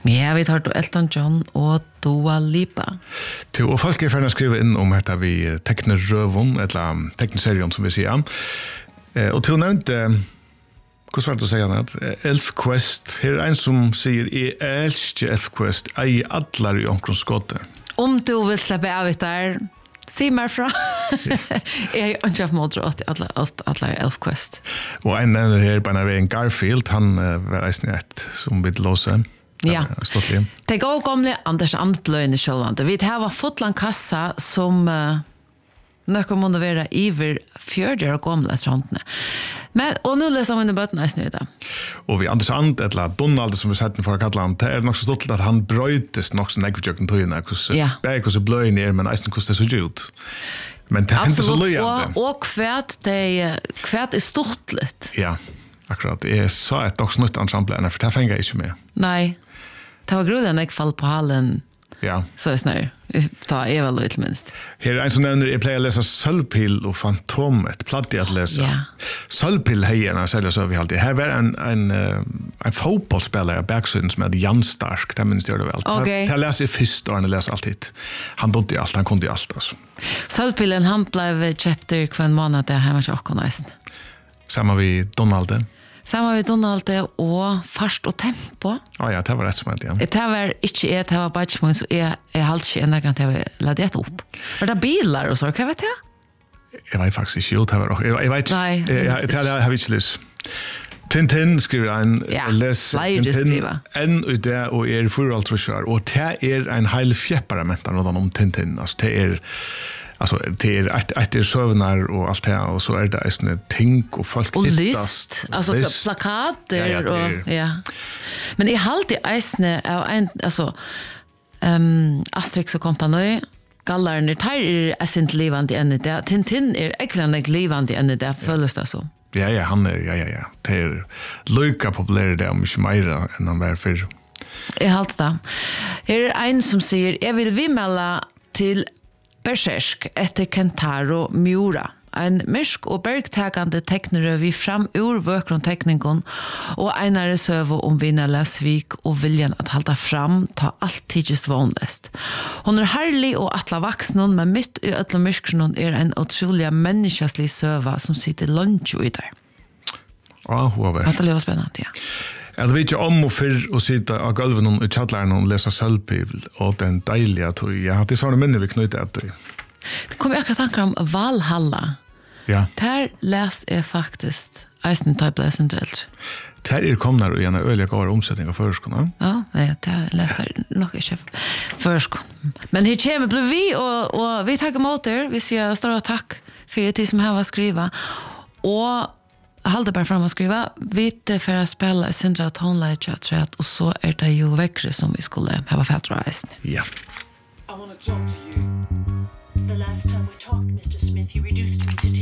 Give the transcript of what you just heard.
Ja, vi tar då Elton John och Dua Lipa. Og folk ferdig skrive inn om dette vi teknerrøvun, eller teknerserien som vi sier. Og til nevnte, hvordan var det å si han? ElfQuest. Her en som sier, jeg elsker ElfQuest. Jeg er allar i omkring skåte. Om du vill släppa av det där, se mig fra. Jag har inte haft måltråd till alla ElfQuest. Og en nevner her, bare ved en Garfield, han var eisen ett som vill låse. Ja, det går gamle Anders Antbløyne sjølvande. Vi har fotland kassa som nøkker må være iver 40 år gamle trantene. Men, og nå leser vi inn i bøttene i snudet. Og vi Anders And, eller Donald som vi setter for å kalle han, det er nok så stått at han brøytes nok så nekvitjøkken tøyene, hvordan bløyene er, men eisen hvordan det så ut. Men det er så løyende. Og kvært er stort litt. Ja, akkurat. Jeg sa et også nytt ensemble, for det fenger jeg ikke med. Nei. Det var grunnen jeg fall på halen. Ja. Så er snart. Ta Eva Løyt minst. Her er en som nevner, jeg pleier å lese Sølvpil og Fantomet. Platt i at lese. Ja. Sølvpil heier når jeg selger så vi alltid. Her var en fotballspelare backsiden som heter Jan Stark. Det minns jeg det vel. Okay. Jeg leser først, og han leser alltid. Han dodde alt, han kunde alt. Altså. Sølvpilen, han ble chapter hver måned der han var ikke akkurat nesten. Sammen vi Donald. Sammen med Donald og Fast og Tempo. Ja, det var rett som helst, ja. Det var ikke det var bare ikke så jeg halte ikke en gang til jeg ladde det opp. Var det biler og så, hva vet jeg? Jeg vet faktisk ikke, jo, det var også. Jeg vet ikke. Nei, jeg har ikke lyst. Tintin skriver en, les Tintin, enn ut det, og er forhold trusjar, og det er en heil fjepparament om Tintin, altså det er alltså det är ett sövnar och allt det och så är det såna ting och folk och list alltså plakater och ja. Men I halt I eisne av en alltså Asterix och kompani gallarna tar essent levande ända där Tintin är eklandig levande ända där fölls det så. Ja, han är ja. Det är lika populär där mycket mer än han var för. Jag halt det. Här är en som säger jag vill vimmela till Berserk etter Kentaro Miura. En mørk og bergtagande teknere vi fram ur vøkrontekningen og einare søve om Vinela Svik og viljen at halda fram ta alt tidligst vanligst. Hon herlig og atla vaksnen, men mitt I øtla mørkron er en utrolig menneskeslig søve som sitter lunch ut der. Ja, hun var det var spennende, ja. Jeg vet ikke om og for å sitte av gulven og tjattleren og lese Sølvpil og den deilige tog. Jeg hadde sånne minner vi knyttet etter. Det kom akkurat tanker om Valhalla. Ja. Der les jeg faktisk Eisen Type Lesson Drill. Der kommet og gjerne øyelig går omsetning av førskolen. Ja, det leser nok ikke førskolen. Men her kommer ble vi, og vi takker mot der. Vi sier stor takk for det som har skrivet. Og halde bara fram att skriva vite för att spela Sindra Tonlight chat och så är det ju väckre som vi skulle ha fatrat. Ja. I want to talk to you. The last time we talked, Mr. Smith, you reduced me to